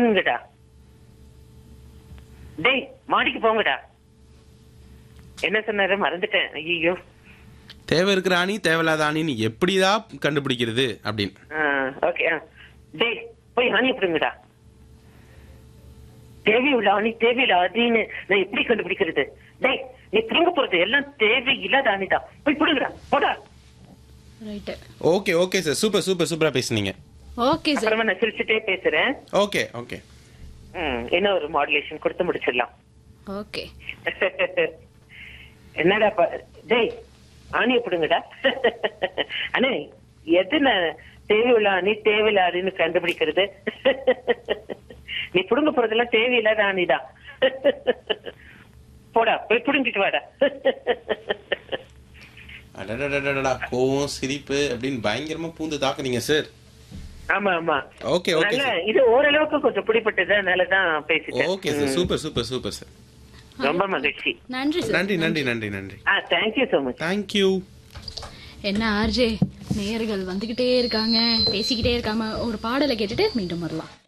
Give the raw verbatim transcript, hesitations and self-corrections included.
புடுங்குங்கடா. டேய் மாடிக்கு போங்கடா. என்ன சொன்னாரு மறந்துட்டேன். ஐயோ. தேவை இருக்கிற ஆணி தேவையில்லாத ஆணின்னு எப்படிதான் கண்டுபிடிக்கிறது அப்படின்னு. ஓகே. டேய் போய் ஆணியை பிடுங்கடா. தேவையுள்ள ஆணி தேவையில்ல ஆணின்னு நான் எப்படி கண்டுபிடிக்கிறது? டேய் நீ பிடுங்க போறது எல்லாம் தேவையில்லாத ஆணிதான். போய் பிடுங்கடா போடா. Right. Okay okay sir, super super சூப்பரா பேசுனீங்க. Okay sir. அப்புறமா நான் சிரிச்சுட்டே பேசுறேன். Okay okay. ம் என்ன ஒரு மாடுலேஷன் கொடுத்து முடிச்சிடலாம். ஓகே. என்னடா டேய் ஆணியை பிடுங்கடா. அண்ணே எதுல தேவையுள்ள ஆணி தேவையில்ல ஆணின்னு கண்டுபிடிக்கிறது? நீ பிடுங்க போறதெல்லாம் தேவையில்லாத ஆணிதான். போடா போய் பிடுங்கிட்டு வாடா. அடடடடடா, கோவம் சிரிப்பு அப்படின்னு பயங்கரமா பூந்து தாக்குனீங்க சார். ஆமா ஆமா. Okay okay. இது ஓரளவுக்கு கொஞ்சம் பிடிப்பட்டது, அதனாலதான் பேசிட்டேன். Okay sir, super super super sir. ரொம்ப மகிழ்ச்சி. நன்றி சார். நன்றி நன்றி நன்றி நன்றி. ஆ thank you so much. Thank you. என்ன ஆர்ஜே, நேயர்கள் வந்துகிட்டே இருக்காங்க, பேசிக்கிட்டே இருக்காம ஒரு பாடலை கேட்டுட்டு மீண்டும் வரலாம்.